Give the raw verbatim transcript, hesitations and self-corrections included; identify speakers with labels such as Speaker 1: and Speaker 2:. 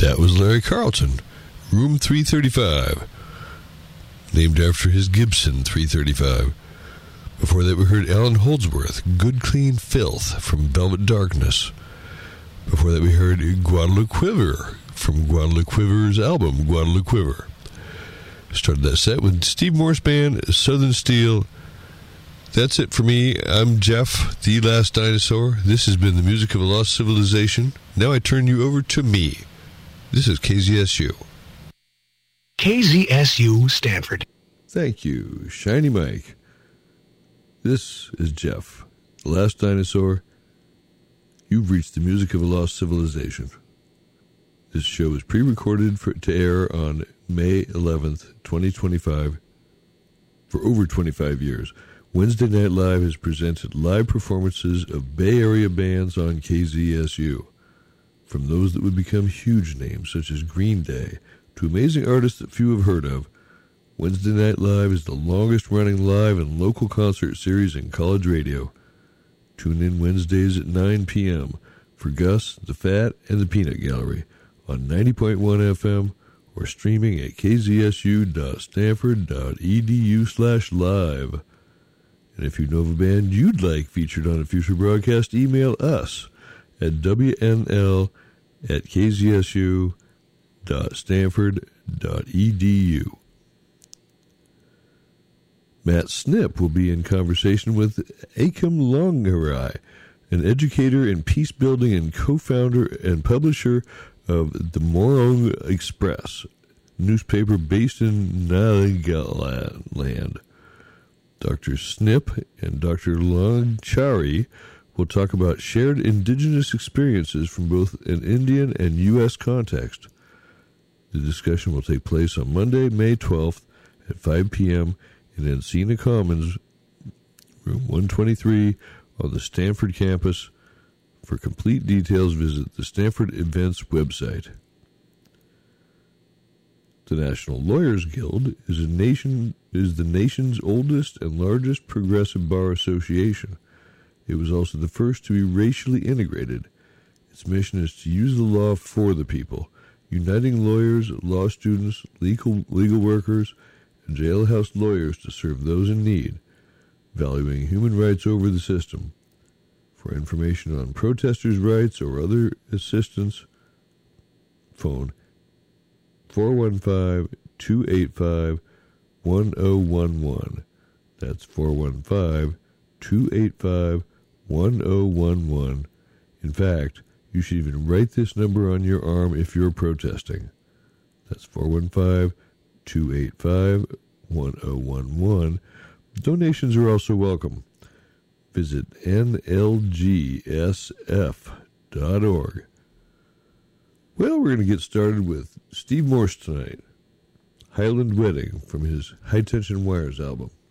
Speaker 1: That was Larry Carlton, Room three thirty-five, named after his Gibson three thirty-five. Before that, we heard Alan Holdsworth, Good Clean Filth, from Velvet Darkness. Before that, we heard Guadalupe Quiver, from Guadalupe Quiver's album, Guadalupe Quiver. Started that set with Steve Morse Band, Southern Steel. That's it for me. I'm Jeff, the Last Dinosaur. This has been the music of a lost civilization. Now I turn you over to me. This is K Z S U.
Speaker 2: K Z S U Stanford.
Speaker 1: Thank you, Shiny Mike. This is Jeff, the Last Dinosaur. You've reached the music of a lost civilization. This show is pre-recorded for, to air on May eleventh, twenty twenty-five. For over twenty-five years, Wednesday Night Live has presented live performances of Bay Area bands on K Z S U. From those that would become huge names, such as Green Day, to amazing artists that few have heard of, Wednesday Night Live is the longest-running live and local concert series in college radio. Tune in Wednesdays at nine p.m. for Gus, the Fat, and the Peanut Gallery on ninety point one F M or streaming at k z s u dot stanford dot e d u slash live. And if you know of a band you'd like featured on a future broadcast, email us at w n l at k z s u dot stanford dot e d u. Matt Snip will be in conversation with Akam Longharai, an educator in peace building and co-founder and publisher of the Morong Express, newspaper based in Nagaland. Doctor Snip and Doctor Longchari will talk about shared indigenous experiences from both an Indian and U S context. The discussion will take place on Monday, May twelfth at five p.m. in Encina Commons, room one twenty-three on the Stanford campus. For complete details, visit the Stanford Events website. The National Lawyers Guild is a nation is the nation's oldest and largest progressive bar association. It was also the first to be racially integrated. Its mission is to use the law for the people, uniting lawyers, law students, legal legal workers, and jailhouse lawyers to serve those in need, valuing human rights over the system. For information on protesters' rights or other assistance, phone four one five, two eight five, one zero one one. That's four one five, two eight five, one zero one one. In fact, you should even write this number on your arm if you're protesting. That's four one five, two eight five, one zero one one. Donations are also welcome. Visit N L G S F dot org. Well, we're going to get started with Steve Morse tonight. Highland Wedding from his High Tension Wires album.